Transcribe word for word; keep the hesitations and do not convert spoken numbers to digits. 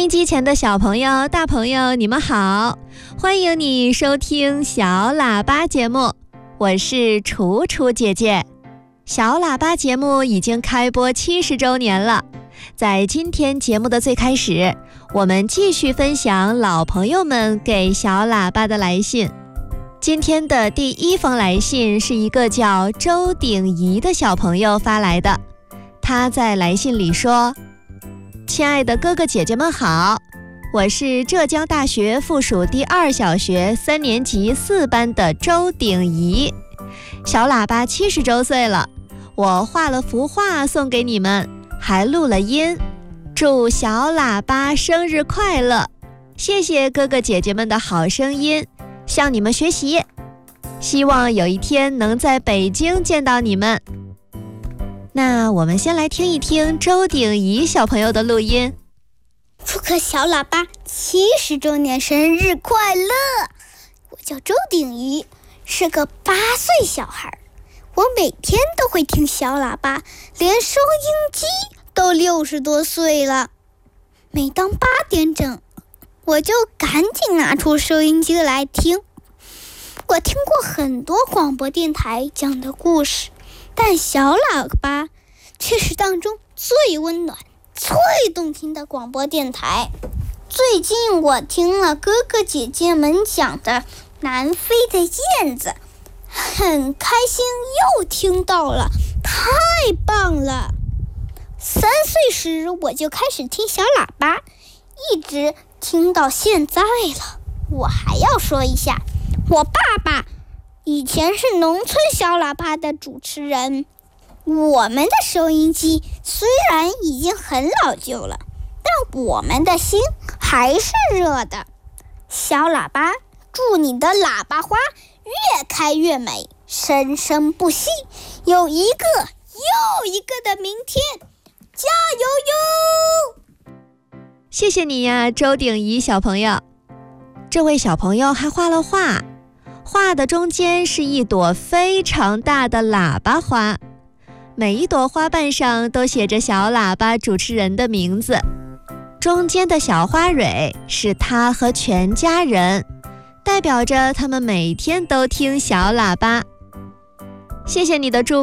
音机前的小朋友、大朋友，你们好，欢迎你收听小喇叭节目，我是楚楚姐姐。小喇叭节目已经开播七十周年了，在今天节目的最开始，我们继续分享老朋友们给小喇叭的来信。今天的第一封来信是一个叫周鼎怡的小朋友发来的，他在来信里说：亲爱的哥哥姐姐们好，我是浙江大学附属第二小学三年级四班的周鼎怡。小喇叭七十周岁了，我画了幅画送给你们，还录了音，祝小喇叭生日快乐！谢谢哥哥姐姐们的好声音，向你们学习，希望有一天能在北京见到你们。那我们先来听一听周鼎怡小朋友的录音。 祝贺小喇叭七十周年生日快乐！我叫周鼎怡，是个八岁小孩，我每天都会听小喇叭，连收音机都六十多岁了。每当八点整，我就赶紧拿出收音机来听。我听过很多广播电台讲的故事，但小喇叭却是当中最温暖、最动听的广播电台。最近我听了哥哥姐姐们讲的南非的燕子，很开心，又听到了，太棒了！三岁时我就开始听小喇叭，一直听到现在了。我还要说一下，我爸爸以前是农村小喇叭的主持人。我们的收音机虽然已经很老旧了，但我们的心还是热的。小喇叭，祝你的喇叭花越开越美，生生不息，有一个又一个的明天，加油哟！ 谢谢你呀，周鼎怡小朋友。这位小朋友还画了画，画的中间是一朵非常大的喇叭花，每一朵花瓣上都写着小喇叭主持人的名字，中间的小花蕊是他和全家人，代表着他们每天都听小喇叭。谢谢你的祝